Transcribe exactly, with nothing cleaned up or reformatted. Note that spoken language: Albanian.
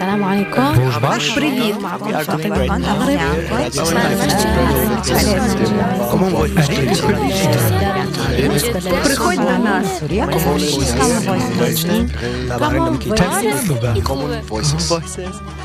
السلام عليكم. Ваш Привіт. معكم Як فاطمة добре. من المغرب. Приходь до нас. Common Voices. Common Common Voices. Voices.